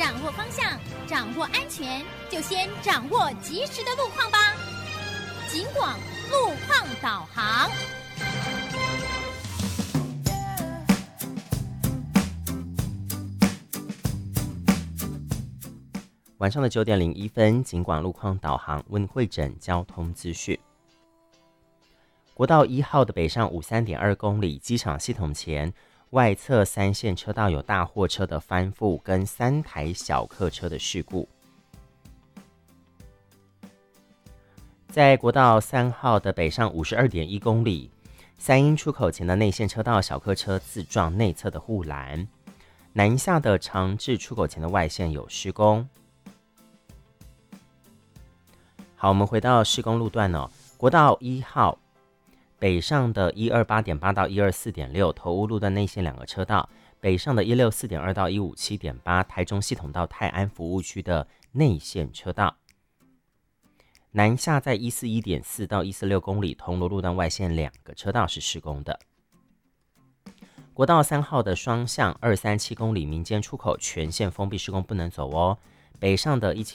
掌握方向，掌握安全，就先掌握及时的路况吧。警广路况导航。 晚上的9:01，警广路况导航为您汇整交通资讯。国道1号的北上53.2公里机场系统前外侧3线车道有大货车的翻覆跟3台小客车的事故。在国道3号的北上52.1公里三鶯出口前的内线车道小客车自撞内侧的护栏，南下的长治出口前的外线有施工。好，我们回到施工路段哦，国道1号北上的128.8到124.6头屋路段内线2个车道，北上的164.2到157.8台中系统到泰安服务区的内线车道，南下在141.4到146公里铜锣路段外线2个车道是施工的。国道3号的双向237公里民间出口全线封闭施工不能走哦，北上的